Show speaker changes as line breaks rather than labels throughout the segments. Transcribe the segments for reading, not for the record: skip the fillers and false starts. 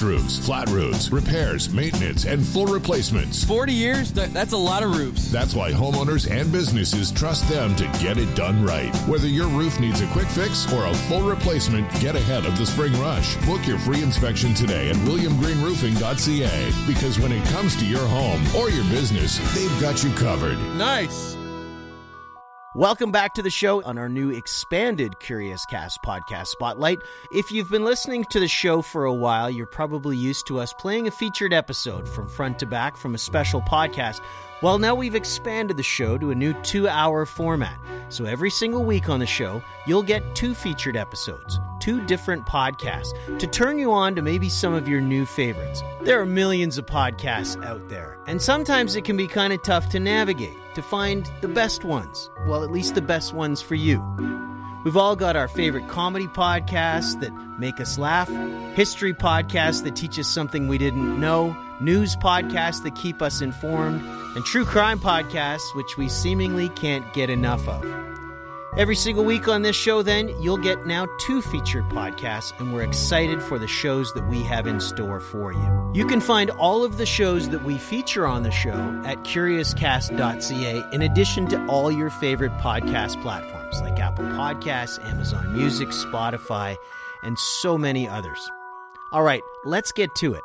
roofs, flat roofs, repairs, maintenance, and full replacements.
40 years? That's a lot of roofs.
That's why homeowners and businesses trust them to get it done right. Whether your roof needs a quick fix or a full replacement, get ahead of the spring rush. Book your free inspection today at williamgreenroofing.ca, because when it comes to your home or your business, they've got you covered.
Nice.
Welcome back to the show on our new expanded Curious Cast podcast spotlight. If you've been listening to the show for a while, you're probably used to us playing a featured episode from front to back from a special podcast. Well, now we've expanded the show to a new 2-hour format. So every single week on the show, you'll get 2 featured episodes, 2 different podcasts, to turn you on to maybe some of your new favorites. There are millions of podcasts out there, and sometimes it can be kind of tough to navigate, to find the best ones. Well, at least the best ones for you. We've all got our favorite comedy podcasts that make us laugh, history podcasts that teach us something we didn't know, news podcasts that keep us informed, and true crime podcasts, which we seemingly can't get enough of. Every single week on this show, then, you'll get now 2 featured podcasts, and we're excited for the shows that we have in store for you. You can find all of the shows that we feature on the show at curiouscast.ca, in addition to all your favorite podcast platforms like Apple Podcasts, Amazon Music, Spotify, and so many others. All right, let's get to it.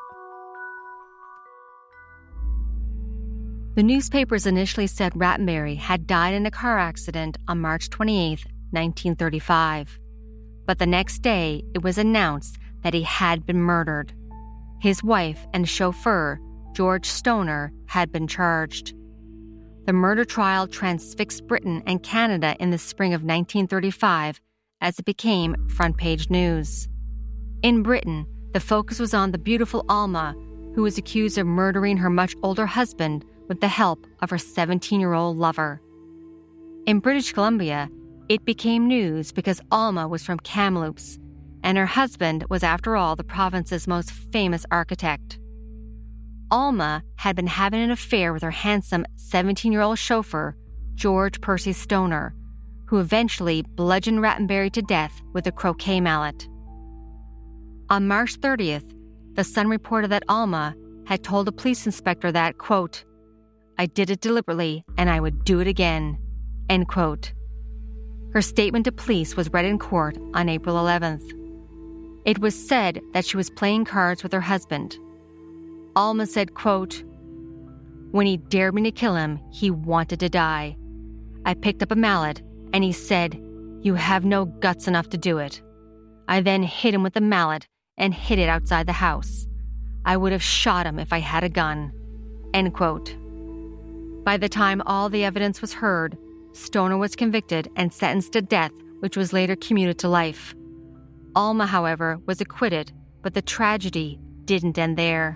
The newspapers initially said Rattenbury had died in a car accident on March 28, 1935. But the next day, it was announced that he had been murdered. His wife and chauffeur, George Stoner, had been charged. The murder trial transfixed Britain and Canada in the spring of 1935 as it became front-page news. In Britain, the focus was on the beautiful Alma, who was accused of murdering her much older husband with the help of her 17-year-old lover. In British Columbia, it became news because Alma was from Kamloops, and her husband was, after all, the province's most famous architect. Alma had been having an affair with her handsome 17-year-old chauffeur, George Percy Stoner, who eventually bludgeoned Rattenbury to death with a croquet mallet. On March 30th, the Sun reported that Alma had told a police inspector that, quote, "I did it deliberately and I would do it again," end quote. Her statement to police was read in court on April 11th. It was said that she was playing cards with her husband. Alma said, quote, "When he dared me to kill him, he wanted to die. I picked up a mallet and he said, 'You have no guts enough to do it.' I then hit him with the mallet and hid it outside the house. I would have shot him if I had a gun," end quote. By the time all the evidence was heard, Stoner was convicted and sentenced to death, which was later commuted to life. Alma, however, was acquitted, but the tragedy didn't end there.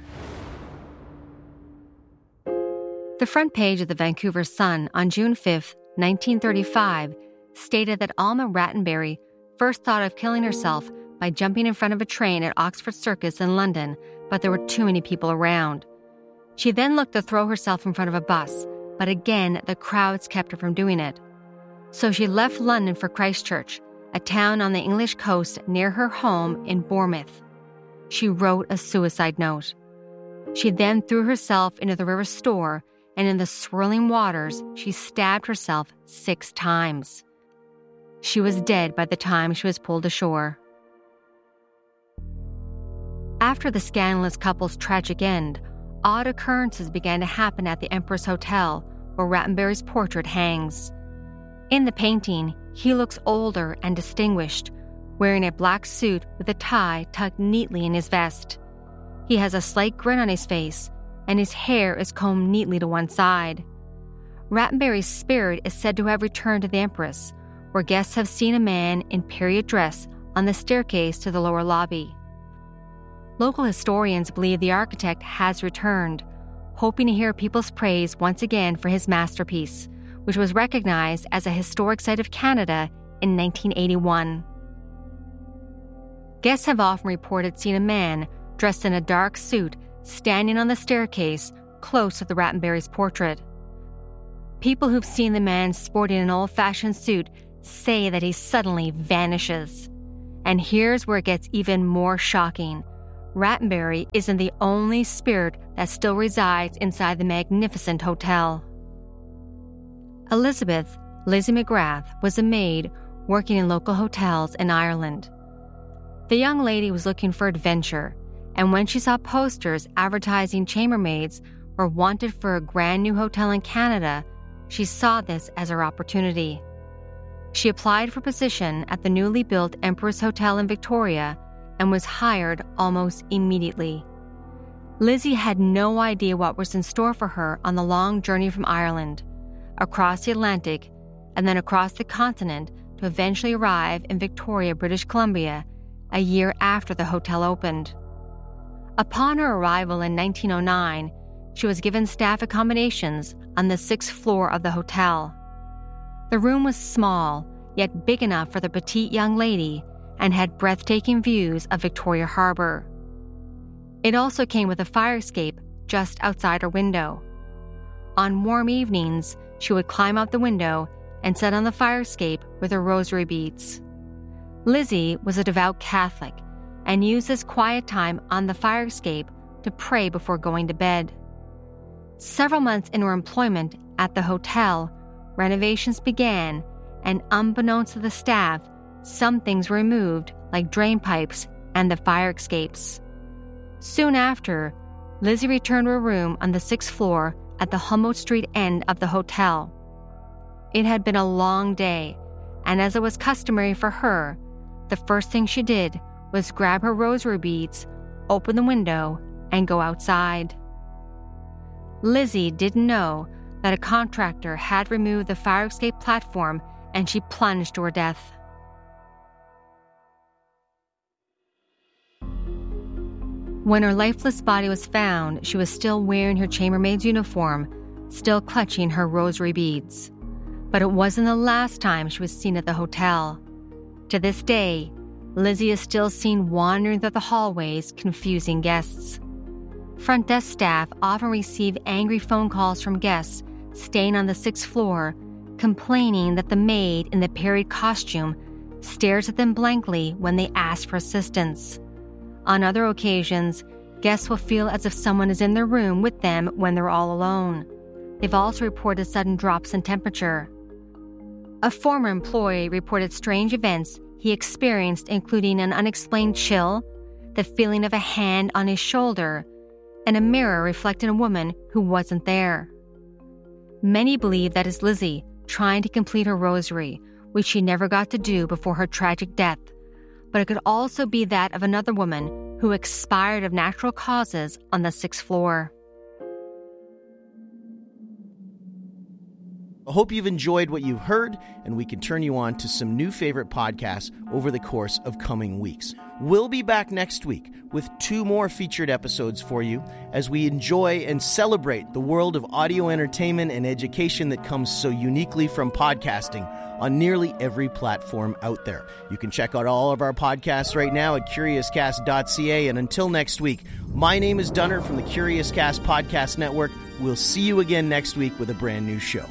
The front page of the Vancouver Sun on June 5, 1935, stated that Alma Rattenbury first thought of killing herself by jumping in front of a train at Oxford Circus in London, but there were too many people around. She then looked to throw herself in front of a bus, but again, the crowds kept her from doing it. So she left London for Christchurch, a town on the English coast near her home in Bournemouth. She wrote a suicide note. She then threw herself into the river Stour, and in the swirling waters, she stabbed herself 6 times. She was dead by the time she was pulled ashore. After the scandalous couple's tragic end, odd occurrences began to happen at the Empress Hotel, where Rattenbury's portrait hangs. In the painting, he looks older and distinguished, wearing a black suit with a tie tucked neatly in his vest. He has a slight grin on his face, and his hair is combed neatly to one side. Rattenbury's spirit is said to have returned to the Empress, where guests have seen a man in period dress on the staircase to the lower lobby. Local historians believe the architect has returned, hoping to hear people's praise once again for his masterpiece, which was recognized as a historic site of Canada in 1981. Guests have often reported seeing a man dressed in a dark suit standing on the staircase close to the Rattenbury's portrait. People who've seen the man sporting an old-fashioned suit say that he suddenly vanishes. And here's where it gets even more shocking. Rattenbury isn't the only spirit that still resides inside the magnificent hotel. Elizabeth, Lizzie McGrath, was a maid working in local hotels in Ireland. The young lady was looking for adventure, and when she saw posters advertising chambermaids were wanted for a brand new hotel in Canada, she saw this as her opportunity. She applied for position at the newly built Empress Hotel in Victoria and was hired almost immediately. Lizzie had no idea what was in store for her on the long journey from Ireland, across the Atlantic, and then across the continent to eventually arrive in Victoria, British Columbia, a year after the hotel opened. Upon her arrival in 1909, she was given staff accommodations on the 6th floor of the hotel. The room was small, yet big enough for the petite young lady, and had breathtaking views of Victoria Harbor. It also came with a fire escape just outside her window. On warm evenings, she would climb out the window and sit on the fire escape with her rosary beads. Lizzie was a devout Catholic and used this quiet time on the fire escape to pray before going to bed. Several months into her employment at the hotel, renovations began, and unbeknownst to the staff, some things were removed, like drain pipes and the fire escapes. Soon after, Lizzie returned to her room on the 6th floor at the Humboldt Street end of the hotel. It had been a long day, and as it was customary for her, the first thing she did was grab her rosary beads, open the window, and go outside. Lizzie didn't know that a contractor had removed the fire escape platform, and she plunged to her death. When her lifeless body was found, she was still wearing her chambermaid's uniform, still clutching her rosary beads. But it wasn't the last time she was seen at the hotel. To this day, Lizzie is still seen wandering through the hallways, confusing guests. Front desk staff often receive angry phone calls from guests staying on the 6th floor, complaining that the maid in the period costume stares at them blankly when they ask for assistance. On other occasions, guests will feel as if someone is in their room with them when they're all alone. They've also reported sudden drops in temperature. A former employee reported strange events he experienced, including an unexplained chill, the feeling of a hand on his shoulder, and a mirror reflecting a woman who wasn't there. Many believe that is Lizzie trying to complete her rosary, which she never got to do before her tragic death, but it could also be that of another woman who expired of natural causes on the 6th floor.
I hope you've enjoyed what you've heard, and we can turn you on to some new favorite podcasts over the course of coming weeks. We'll be back next week with 2 more featured episodes for you as we enjoy and celebrate the world of audio entertainment and education that comes so uniquely from podcasting on nearly every platform out there. You can check out all of our podcasts right now at CuriousCast.ca, and until next week, my name is Dunner from the Curious Cast Podcast Network. We'll see you again next week with a brand new show.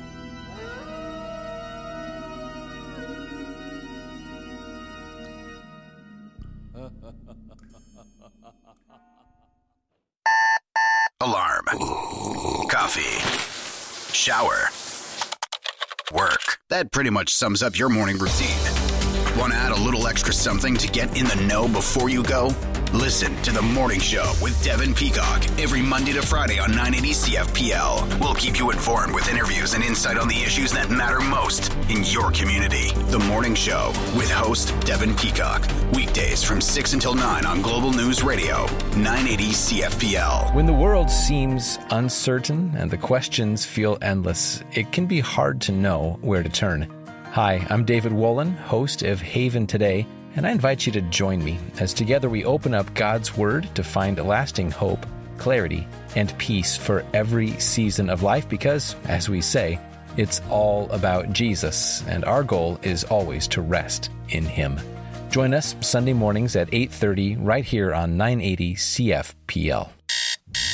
Alarm. Coffee. Shower. Work. That pretty much sums up your morning routine. Want to add a little extra something to get in the know before you go? Listen to The Morning Show with Devin Peacock every Monday to Friday on 980 CFPL. We'll keep you informed with interviews and insight on the issues that matter most in your community. The Morning Show with host Devin Peacock. Weekdays from 6 until 9 on Global News Radio, 980 CFPL.
When the world seems uncertain and the questions feel endless, it can be hard to know where to turn. Hi, I'm David Wolin, host of Haven Today, and I invite you to join me as together we open up God's Word to find lasting hope, clarity, and peace for every season of life because, as we say, it's all about Jesus, and our goal is always to rest in Him. Join us Sunday mornings at 8:30 right here on 980 CFPL.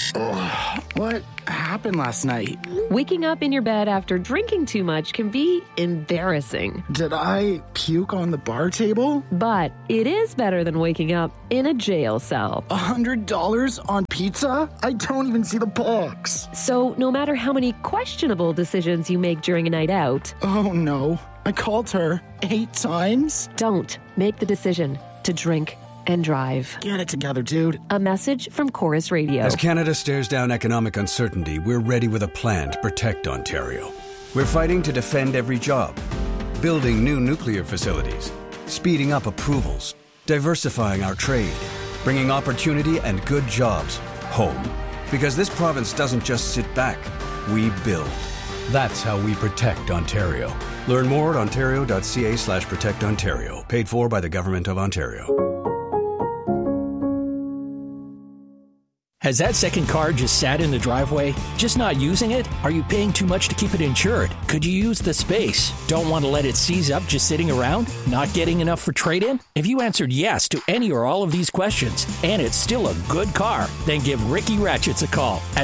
What happened last night?
Waking up in your bed after drinking too much can be embarrassing.
Did I puke on the bar table?
But it is better than waking up in a jail cell.
$100 on pizza? I don't even see the box.
So no matter how many questionable decisions you make during a night out...
Oh no, I called her 8 times?
Don't make the decision to drink and drive.
Get it together, dude.
A message from Chorus Radio.
As Canada stares down economic uncertainty, we're ready with a plan to protect Ontario. We're fighting to defend every job, building new nuclear facilities, speeding up approvals, diversifying our trade, bringing opportunity and good jobs home. Because this province doesn't just sit back, we build. That's how we protect Ontario. Learn more at ontario.ca/protectontario. Paid for by the Government of Ontario.
Has that second car just sat in the driveway? Just not using it? Are you paying too much to keep it insured? Could you use the space? Don't want to let it seize up just sitting around? Not getting enough for trade-in? If you answered yes to any or all of these questions, and it's still a good car, then give Ricky Ratchets a call at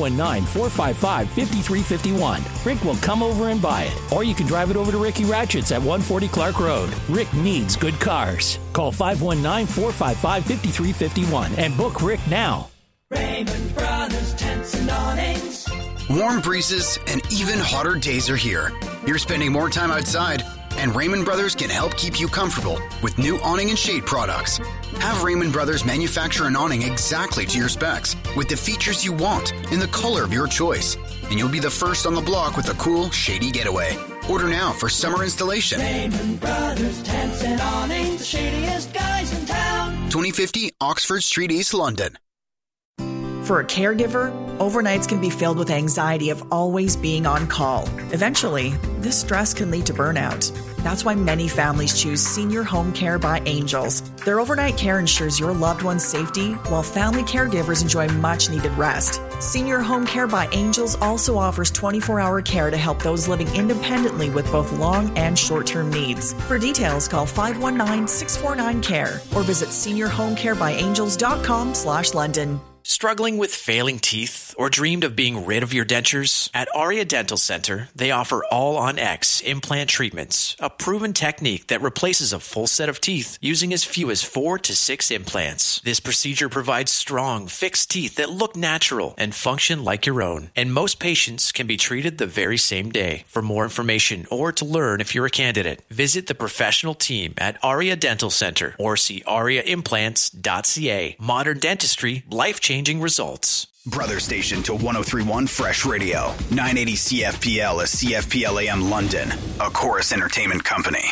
519-455-5351. Rick will come over and buy it. Or you can drive it over to Ricky Ratchets at 140 Clark Road. Rick needs good cars. Call 519-455-5351 and book Rick now.
Raymond Brothers Tents and Awnings.
Warm breezes and even hotter days are here. You're spending more time outside, and Raymond Brothers can help keep you comfortable with new awning and shade products. Have Raymond Brothers manufacture an awning exactly to your specs, with the features you want in the color of your choice. And you'll be the first on the block with a cool, shady getaway. Order now for summer installation.
Raymond Brothers Tents and Awnings, the shadiest guys in town.
2050 Oxford Street, East London.
For a caregiver, overnights can be filled with anxiety of always being on call. Eventually, this stress can lead to burnout. That's why many families choose Senior Home Care by Angels. Their overnight care ensures your loved one's safety, while family caregivers enjoy much-needed rest. Senior Home Care by Angels also offers 24-hour care to help those living independently with both long and short-term needs. For details, call 519-649-CARE or visit seniorhomecarebyangels.com/London.
Struggling with failing teeth or dreamed of being rid of your dentures? At Aria Dental Center, they offer All-on-X implant treatments, a proven technique that replaces a full set of teeth using as few as 4 to 6 implants. This procedure provides strong, fixed teeth that look natural and function like your own. And most patients can be treated the very same day. For more information or to learn if you're a candidate, visit the professional team at Aria Dental Center or see ariaimplants.ca. Modern dentistry, life-changing results.
Brother station to 1031 Fresh Radio. 980 CFPL is CFPL AM London, a Chorus Entertainment company.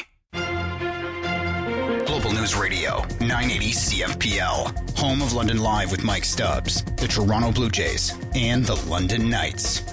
Global News Radio, 980 CFPL. Home of London Live with Mike Stubbs, the Toronto Blue Jays, and the London Knights.